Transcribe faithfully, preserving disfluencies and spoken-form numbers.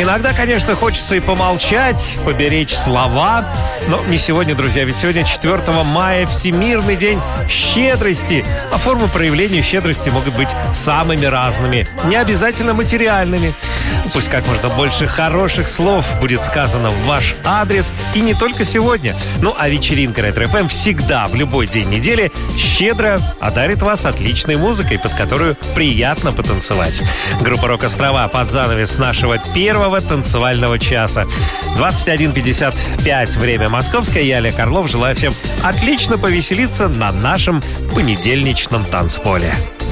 Иногда, конечно, хочется и помолчать, поберечь слова. Но не сегодня, друзья, ведь сегодня четвёртого мая Всемирный день щедрости. А формы проявления щедрости могут быть самыми разными, не обязательно материальными. Пусть как можно больше хороших слов будет сказано в ваш адрес. И не только сегодня. Ну, а вечеринка Ретро-эф эм всегда, в любой день недели, щедро одарит вас отличной музыкой, под которую приятно потанцевать. Группа «Рок-Острова» под занавес нашего первого танцевального часа. двадцать один пятьдесят пять, время московское. Я, Олег Орлов, желаю всем отлично повеселиться на нашем понедельничном танцполе.